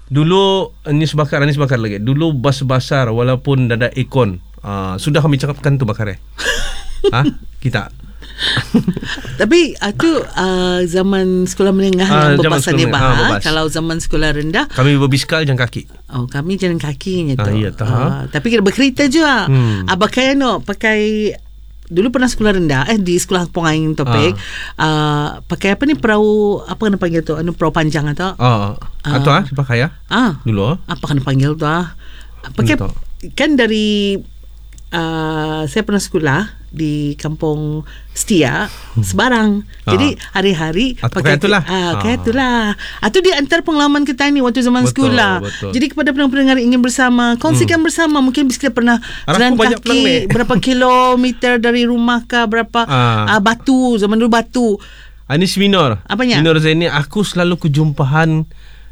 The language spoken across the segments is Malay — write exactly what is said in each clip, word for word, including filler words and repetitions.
Dulu Anis bakar Anis bakar lagi. Dulu bas basar walaupun dah ada ikon. Uh, sudah kami cakapkan tu bakar eh. Ha? Kita. Tapi itu uh, zaman sekolah menengah Ah, yang zaman berbasan sekolah ni menengah, bah. ah, berbas. Kalau zaman sekolah rendah, Kami berbiskal jalan kaki. oh kami jalan kakinya tu. Ah, iya, tahu. Ah, tapi kita berkereta juga. Hmm. Ah, pakai ano, pakai dulu pernah sekolah rendah eh di sekolah Pongaing Topik. Ah. Uh, pakai apa ni perahu apa kena panggil tu? Anu perahu panjang atau? Oh, atau ah pakai ya? Ah. Dulu. Apa kena panggil tu ah? Pakai Entah. kan dari uh, saya pernah sekolah di Kampung Setia Sebarang. Jadi Ah. hari-hari Ah, pakai itulah. Ah, pakai Ah. itulah. Itu di antara pengalaman kita ni waktu zaman Betul, sekolah. betul. Jadi kepada pendengar-pendengar yang ingin bersama, kongsikan hmm. bersama. Mungkin kita pernah Arahku jalan banyak pelang kaki ni. berapa kilometer dari rumah ke berapa Ah. uh, batu, zaman dulu batu. Anis Minor. Apanya? Minor Zaini, aku selalu kejumpahan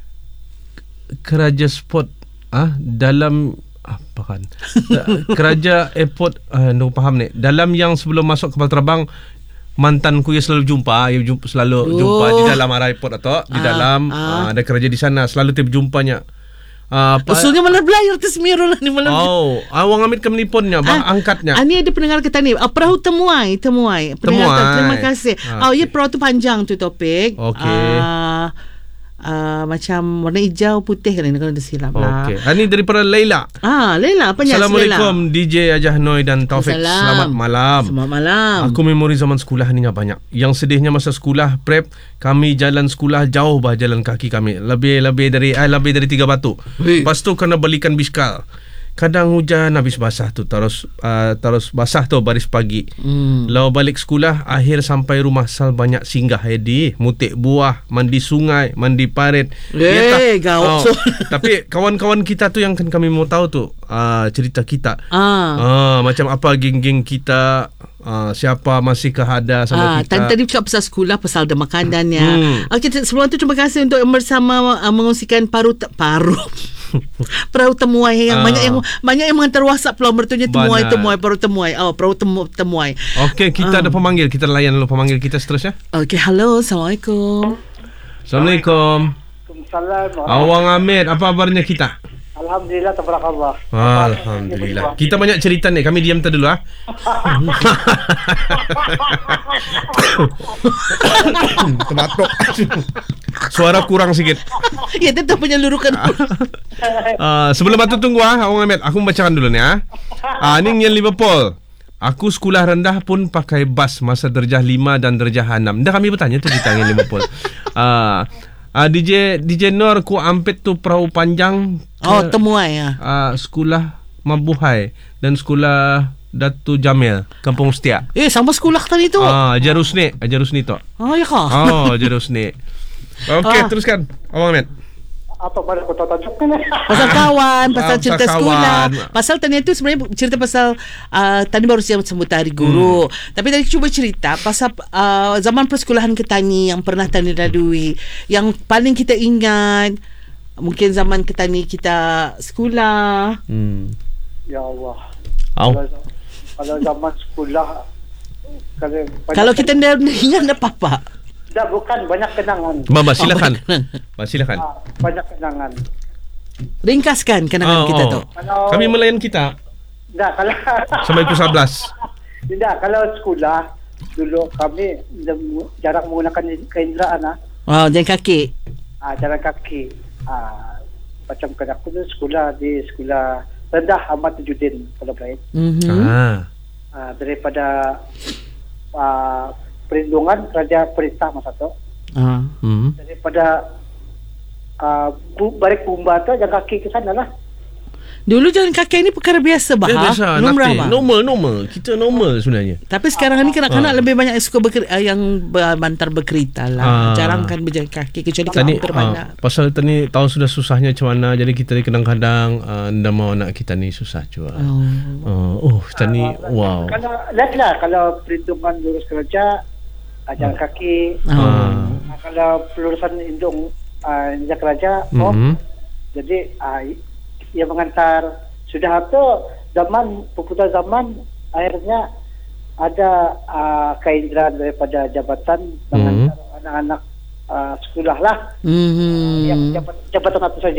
Keraja Sport ah dalam apa kan? Keraja Airport uh, no faham ni. Dalam yang sebelum masuk kapal terbang, mantanku yang selalu jumpa, yang jumpa, selalu Oh. jumpa di dalam airport atau di Ah, dalam ah. uh, ada keraja di sana, selalu tiap jumpanya. Uh, Usulnya malah belayar tu Semirul ni malah. Oh, awang amit ke menipunnya, bang Ah, angkatnya. Ah, ni ada pendengar kita ni. Ah, perahu temuai, temuai. Pendengar Temuai. kita, terima kasih. Ah, Oh, ya okey. perahu tu panjang tu topik. Okey. Ah, ah, macam warna hijau putih kan ini kalau ada silap lah. Okey. Ini daripada Laila. Ah, Laila, apa nyat Assalamualaikum D J Ajah Noi dan Taufik. Salam. Selamat malam. Selamat malam. Aku memori zaman sekolah ni banyak. Yang sedihnya masa sekolah prep, kami jalan sekolah jauh bah jalan kaki kami. Lebih-lebih dari eh, lebih dari tiga batu. Hei. Lepas tu kena belikan biskal. Kadang hujan habis basah tu terus uh, terus basah tu baris pagi. Hmm. Lalu balik sekolah, akhir sampai rumah sal banyak singgah Edi, mutik buah, mandi sungai, mandi parit. Eh, gawat. Oh, tapi kawan-kawan kita tu yang kan kami mau tahu tu uh, cerita kita. Ah. Ah, macam apa geng-geng kita, ah, siapa masih ada sama Ah, kita. tadi tadi cakap pasal sekolah, pasal ada makanannya. Hmm. Okey, sebelum tu terima kasih untuk yang bersama uh, mengongsikan paru paru. Perahu temuai yang Ah. banyak yang banyak yang mengantar WhatsApp peluang bertunya temuai Banyak. temuai perahu temuai. Oh, perahu temu, temuai. Okey, kita Ah. ada pemanggil. Kita layan dulu pemanggil kita seterusnya. Okey, halo, assalamualaikum. Assalamualaikum. Waalaikumsalam. Awang Ahmed, apa kabarnya kita? Alhamdulillah, tabarakallah. Alhamdulillah. Kita banyak cerita ni. Kami diam tadi dulu ah. Terbatuk. Suara kurang sikit. Ya, tetap penyalurukan. Uh, sebelum itu tunggu ah, Awang Ahmed. Aku membacakan dulu ni ah. Ah, ni yang Liverpool. Aku sekolah rendah pun pakai bas masa darjah lima dan darjah enam. Dah kami bertanya tu kita dengan Liverpool. Ah, uh, D J D J Nor ku ampit tu perahu panjang. Oh, temuai ya. Uh, sekolah Mabuhay dan sekolah Datu Jamil, Kampung Setia. Eh, sama sekolah tadi tu. Ah, Jarusni, Jarusni tu. Oh, ya kah? Oh, Jarusni. Okey, Ah. teruskan. Awang Ahmed. Apa pada kota tajuk kan? Pasal kawan, pasal Ah, cerita pasal sekolah. kawan. Pasal tadi itu sebenarnya cerita pasal uh, tadi baru siap sebut hari guru. Hmm. Tapi tadi cuba cerita pasal uh, zaman persekolahan Ketani yang pernah Tani lalui, yang paling kita ingat mungkin zaman Ketani kita sekolah. Hmm. Ya Allah. Au. Kalau, kalau zaman sekolah, kalau, Kalau kita tidak ingat apa apa. dah bukan banyak kenangan. Baba silakan. Oh, Ba silakan. Ah, banyak kenangan. ringkaskan kenangan Oh, kita oh. tu. Kalau Kami melayan kita dah kalau sampai pukul sebelas. tidak kalau sekolah dulu kami dem- jarang menggunakan kenderaan ah. Oh, jalan kaki. Ah, jalan kaki. Ah, macam kan aku tu sekolah di sekolah rendah Ahmad Tajuddin kalau baik. Mhm. Ah. Ah, daripada ah, perlindungan Raja Perintah masa tu Ah. Hmm. daripada uh, bu, balik Pumba tu jalan kaki ke sana lah. Dulu jalan kaki ni perkara biasa bah. Ya, biasa. Lumrah, Nanti. bah. Normal, normal. Kita normal sebenarnya. Tapi sekarang ni kanak-kanak Ah. lebih banyak yang suka berker, uh, yang bantar berkereta lah. Ah. Jarang kan berjalan kaki kecuali Tadi kampung terbana. uh, pasal tadi tahu sudah susahnya macam mana, jadi kita ni kadang-kadang uh, ndak mau anak kita ni susah juga. Oh. Uh, oh, tadi wow. Kalau lihat lah kalau perlindungan lurus kerja uh, jalan kaki. Oh. Ah. Uh, kalau pelurusan indung uh, jalan kerja, oh, Mhm. jadi uh, ia mengantar. Sudah tu zaman perputaran zaman akhirnya ada uh, keindahan daripada jabatan mengantar anak-anak uh, sekolah lah. Mhm. Yang jabatan, jabatan apa saja.